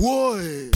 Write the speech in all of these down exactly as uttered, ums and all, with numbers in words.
Ой!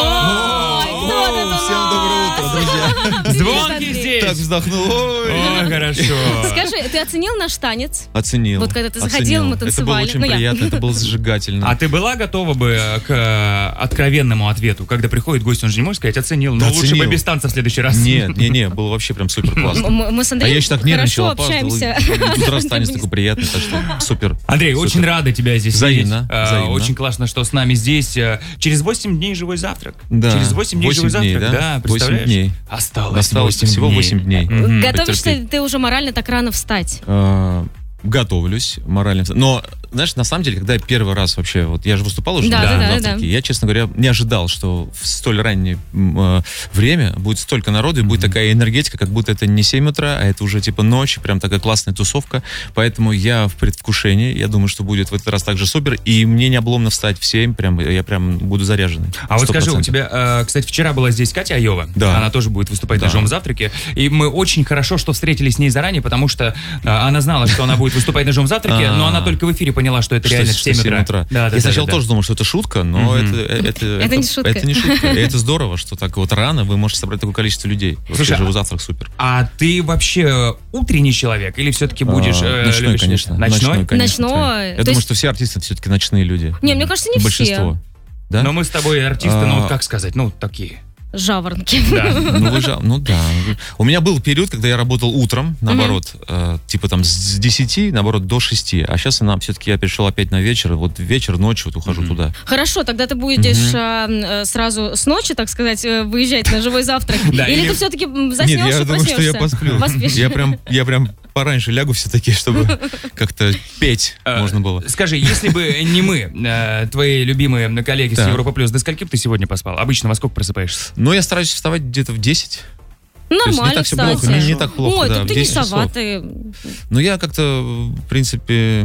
Всем доброе утро, друзья. Звонки здесь. Так вздохнул. Ой. О, хорошо. Скажи, ты оценил наш танец? Оценил. Вот когда ты заходил, оценил. мы танцевали. Это было очень Ну, я. приятно, это было зажигательно. А ты была готова бы к э, откровенному ответу, когда приходит гость, он же не может сказать, оценил, но Да, лучше бы оценил. без танца в следующий раз. Нет, не, не, было вообще прям супер классно. М- Мы с А Андреем я еще так нервничал, хорошо опаздывал. общаемся. И Тут раз танец такой приятный, так что супер. Андрей, Супер. очень рады тебя здесь Взаимно, видеть. Э, взаимно. Очень классно, что с нами здесь. Э, Через восемь дней живой завтрак. Да. Через восемь дней восемь живой дней, завтрак, да? да, восемь представляешь? дней. Осталось, Осталось восемь всего дней. восемь дней. Мгм. Готовишься Потерпи. ты уже морально так рано встать? А, Готовлюсь морально. Но, знаешь, на самом деле, когда я первый раз вообще, вот я же выступал уже Да, на да, да, завтраке, да. я, честно говоря, не ожидал, что в столь раннее м, э, время будет столько народу, и будет такая энергетика, как будто это не семь утра, а это уже типа ночь, прям такая классная тусовка. Поэтому я в предвкушении, я думаю, что будет в этот раз также супер, и мне не обломно встать в семь, прям, я прям буду заряженный. А вот сто скажи, у процентов. тебя, э, кстати, вчера была здесь Катя Айова. Да. Она тоже будет выступать Да. на живом завтраке. И мы очень хорошо, что встретились с ней заранее, потому что э, она знала, что она будет выступать на живом завтраке, но она только в эфире поняла, что это Что реально с- в семь что утра. Да, да, я да, сначала да, да. тоже думал, что это шутка, но Мгм. это, это, Это не шутка. Это не шутка. И это здорово, что так вот рано вы можете собрать такое количество людей. Слушай, Вообще, а- живой завтрак супер. А ты вообще утренний человек или все-таки будешь А, э, ночной, любишь- конечно. Ночной? конечно. Ночной. Я То думаю, есть- что все артисты все-таки ночные люди. Не, мне кажется, не Большинство. все. Да? Но мы с тобой артисты, ну А. как сказать, ну такие. Жаворонки. Да. Ну, вы же, ну да. У меня был период, когда я работал утром, наоборот, э, типа там с десяти, наоборот, до шести. А сейчас она все-таки я перешел опять на вечер. Вот вечер, ночь, вот ухожу туда. Хорошо, тогда ты будешь а, м, сразу с ночи, так сказать, э, выезжать на живой завтрак. Да, Или или- ты все-таки Нет, заснешься, я думаю, что я посплю. Поспишь. Я прям, я прям пораньше лягу все-таки, чтобы как-то петь Э, можно было. Скажи, если бы не мы, э, твои любимые коллеги с Да. Европа Плюс, до скольки бы ты сегодня поспал? Обычно во сколько просыпаешься? Но я стараюсь вставать где-то в десять. Нормально, не так всё кстати. плохо, не- не так плохо, Ой, да, так в ты не десять часов. соватый. Но я как-то, в принципе...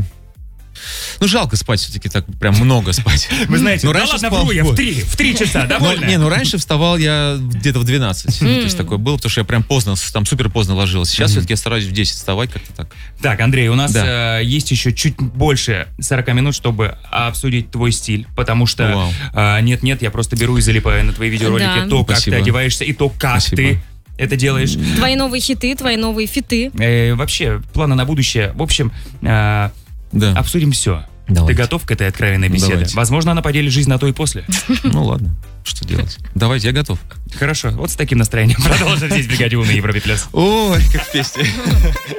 Ну, жалко спать все-таки так, прям много спать. Вы знаете, Ну, да раньше ладно, спал вру я в- в три, в три часа, Ну, довольно? не, ну раньше вставал я где-то в двенадцать. Ну, то есть такое было, потому что я прям поздно, там супер поздно ложился. Сейчас все-таки я стараюсь в десять вставать как-то так. Так, Андрей, у нас Да. э, есть еще чуть больше сорок минут, чтобы обсудить твой стиль, потому что Вау. э, нет-нет, я просто беру и залипаю на твои видеоролики, Да. то, как Спасибо. ты одеваешься, и то, как Спасибо. ты это делаешь. Твои новые хиты, твои новые фиты. Э, вообще, планы на будущее. В общем, э, Да. обсудим все. Давайте. Ты готов к этой откровенной беседе? Давайте. Возможно, она поделит жизнь на то и после. Ну ладно, что делать? Давайте, я готов. Хорошо, вот с таким настроением продолжим здесь в «Бригаде У» на Европе+. плюс. Ой, как в песне.